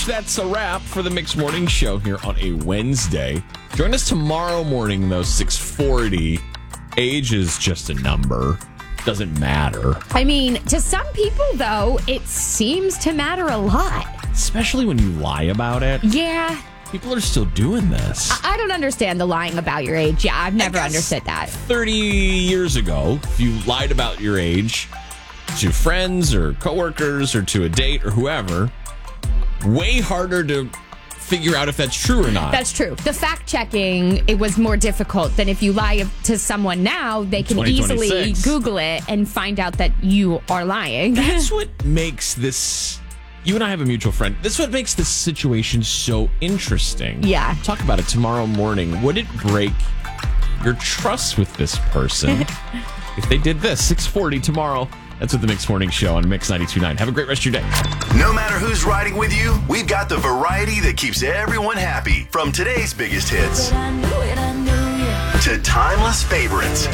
That's a wrap for the Mix Morning Show here on a Wednesday. Join us tomorrow morning, though, 6:40. Age is just a number. Doesn't matter. I mean, to some people, though, it seems to matter a lot. Especially when you lie about it. Yeah. People are still doing this. I don't understand the lying about your age. Yeah, I've never understood that. 30 years ago, if you lied about your age to friends or coworkers or to a date or whoever, way harder to figure out if that's true or not. That's true. The fact checking, it was more difficult than if you lie to someone now, they can easily Google it and find out that you are lying. That's what makes this... You and I have a mutual friend. This is what makes this situation so interesting. Yeah. Talk about it tomorrow morning. Would it break your trust with this person if they did this? 6:40 tomorrow. That's with the Mix Morning Show on Mix 92.9. Have a great rest of your day. No matter who's riding with you, we've got the variety that keeps everyone happy. From today's biggest hits to timeless favorites.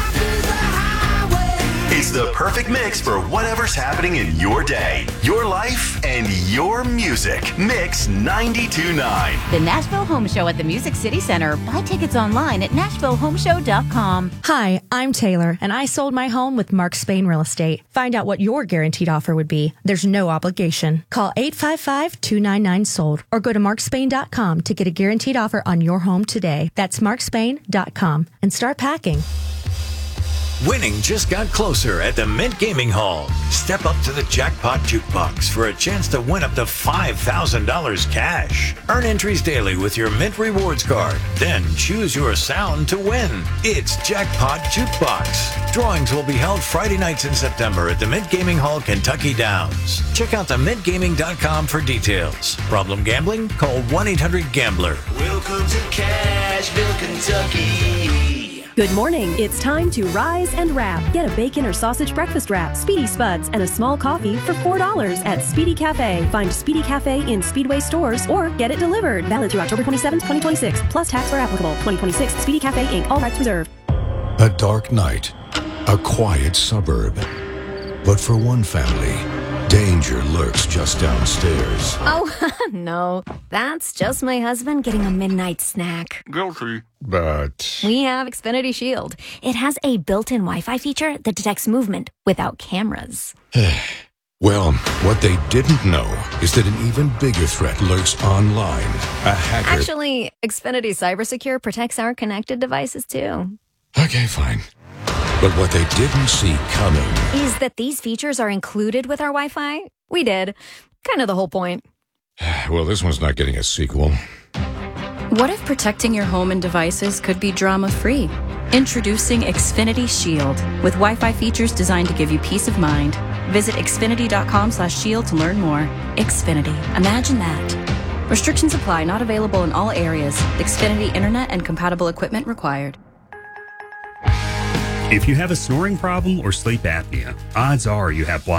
It's the perfect mix for whatever's happening in your day, your life, and your music. Mix 92.9. The Nashville Home Show at the Music City Center. Buy tickets online at NashvilleHomeShow.com. Hi, I'm Taylor, and I sold my home with Mark Spain Real Estate. Find out what your guaranteed offer would be. There's no obligation. Call 855-299-SOLD or go to markspain.com to get a guaranteed offer on your home today. That's markspain.com and start packing. Winning just got closer at the Mint Gaming Hall. Step up to the Jackpot Jukebox for a chance to win up to $5,000 cash. Earn entries daily with your Mint Rewards card. Then choose your sound to win. It's Jackpot Jukebox. Drawings will be held Friday nights in September at the Mint Gaming Hall, Kentucky Downs. Check out themintgaming.com for details. Problem gambling? Call 1-800-GAMBLER. Welcome to Cashville, Kentucky. Good morning. It's time to rise and wrap. Get a bacon or sausage breakfast wrap, Speedy Spuds, and a small coffee for $4 at Speedy Cafe. Find Speedy Cafe in Speedway stores or get it delivered. Valid through October 27th, 2026. Plus tax where applicable. 2026. Speedy Cafe, Inc. All rights reserved. A dark night. A quiet suburb. But for one family, danger lurks just downstairs. Oh, no. That's just my husband getting a midnight snack. Guilty. But We have Xfinity Shield. It has a built-in Wi-Fi feature that detects movement without cameras. well, what they didn't know is that an even bigger threat lurks online. A hacker... Actually, Xfinity Cybersecure protects our connected devices, too. Okay, fine. But what they didn't see coming is that these features are included with our Wi-Fi. We did. Kind of the whole point. Well, this one's not getting a sequel. What if protecting your home and devices could be drama-free? Introducing Xfinity Shield with Wi-Fi features designed to give you peace of mind. Visit xfinity.com/shield to learn more. Xfinity. Imagine that. Restrictions apply. Not available in all areas. Xfinity Internet and compatible equipment required. If you have a snoring problem or sleep apnea, odds are you have